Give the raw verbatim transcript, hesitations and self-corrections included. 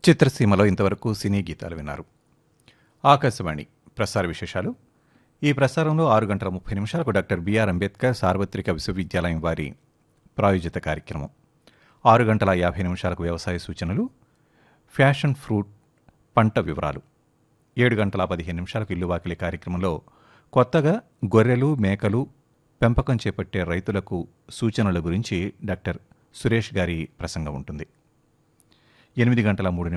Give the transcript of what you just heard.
చిత్రసీమలో ఇంతవరకు సినీ గీతాలు విన్నారు. ఆకాశవాణి ప్రసార విశేషాలు. ఈ ప్రసారంలో ఆరు గంటల ముప్పై నిమిషాలకు డాక్టర్ బిఆర్ అంబేద్కర్ సార్వత్రిక విశ్వవిద్యాలయం వారి ప్రాయోజిత కార్యక్రమం. ఆరు గంటల యాభై నిమిషాలకు వ్యవసాయ సూచనలు, ఫ్యాషన్ ఫ్రూట్ పంట వివరాలు. ఏడు గంటల పదిహేను నిమిషాలకు ఇల్లు వాకిలి కార్యక్రమంలో కొత్తగా గొర్రెలు మేకలు పెంపకం చేపట్టే రైతులకు సూచనల గురించి డాక్టర్ సురేష్ గారి ప్రసంగం ఉంటుంది. ఎనిమిది గంటల మూడు